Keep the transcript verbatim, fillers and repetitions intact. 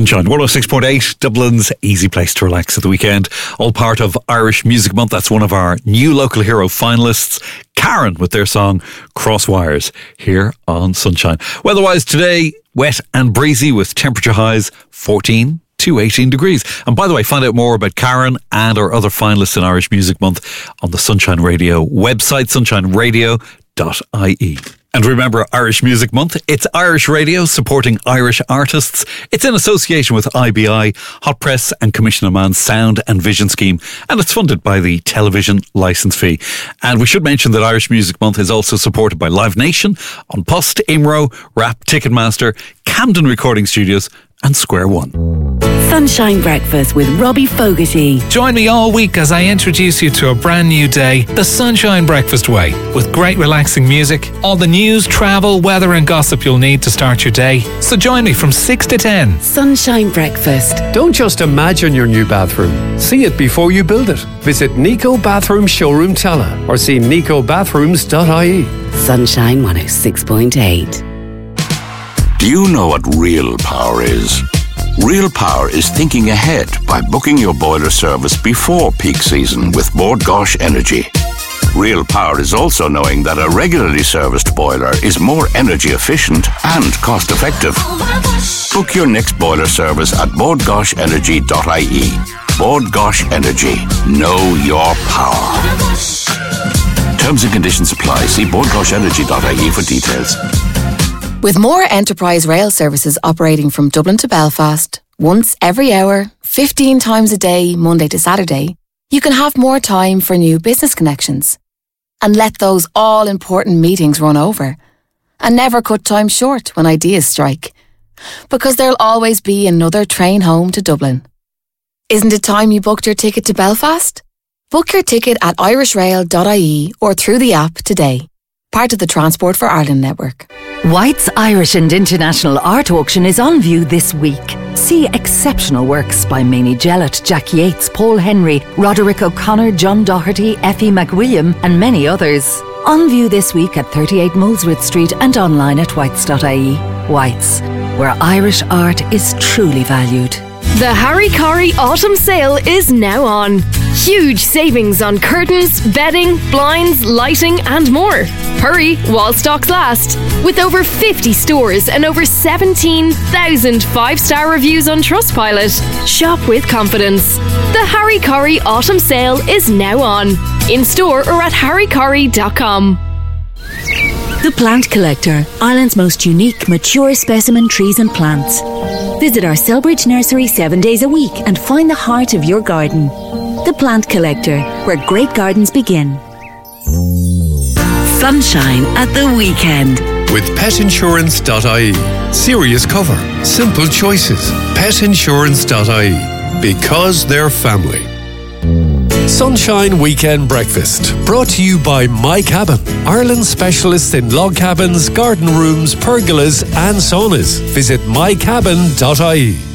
Sunshine one oh six point eight, Dublin's easy place to relax at the weekend. All part of Irish Music Month. That's one of our new local hero finalists, Karen, with their song Crosswires, here on Sunshine. Weather-wise today, wet and breezy with temperature highs fourteen to eighteen degrees. And by the way, find out more about Karen and our other finalists in Irish Music Month on the Sunshine Radio website, sunshine radio dot I E. And remember, Irish Music Month, it's Irish radio supporting Irish artists. It's in association with I B I, Hot Press and Commission of Man's Sound and Vision Scheme, and it's funded by the television licence fee. And we should mention that Irish Music Month is also supported by Live Nation, On Post, Imro, Rap, Ticketmaster, Camden Recording Studios and Square One. Sunshine Breakfast with Robbie Fogarty. Join me all week as I introduce you to a brand new day, the Sunshine Breakfast way, with great relaxing music, all the news, travel, weather and gossip you'll need to start your day. So join me from six to ten. Sunshine Breakfast. Don't just imagine your new bathroom. See it before you build it. Visit Nico Bathroom Showroom Tala or see nico bathrooms dot I E. Sunshine one oh six point eight. Do you know what real power is? Real power is thinking ahead by booking your boiler service before peak season with Bord Gáis Energy. Real power is also knowing that a regularly serviced boiler is more energy efficient and cost effective. Book your next boiler service at bord gáis energy dot I E. Bord Gáis Energy. Know your power. Terms and conditions apply. See bord gáis energy dot I E for details. With more enterprise rail services operating from Dublin to Belfast, once every hour, fifteen times a day, Monday to Saturday, you can have more time for new business connections. And let those all-important meetings run over. And never cut time short when ideas strike. Because there'll always be another train home to Dublin. Isn't it time you booked your ticket to Belfast? Book your ticket at irish rail dot I E or through the app today. Part of the Transport for Ireland network. White's Irish and International Art Auction is on view this week. See exceptional works by Mamie Jellett, Jack Yates, Paul Henry, Roderick O'Connor, John Doherty, Effie McWilliam and many others. On view this week at thirty-eight Molesworth Street and online at whites dot I E. Whites, where Irish art is truly valued. The Harry Corrie Autumn Sale is now on. Huge savings on curtains, bedding, blinds, lighting and more. Hurry while stocks last. With over fifty stores and over seventeen thousand five-star reviews on Trustpilot. Shop with confidence. The Harry Corrie Autumn Sale is now on. In store or at harry corrie dot com. The Plant Collector, Ireland's most unique, mature specimen trees and plants. Visit our Selbridge nursery seven days a week and find the heart of your garden. The Plant Collector, where great gardens begin. Sunshine at the weekend. With pet insurance dot I E. Serious cover. Simple choices. pet insurance dot I E. Because they're family. Sunshine Weekend Breakfast. Brought to you by My Cabin. Ireland's specialists in log cabins, garden rooms, pergolas and saunas. Visit my cabin dot I E.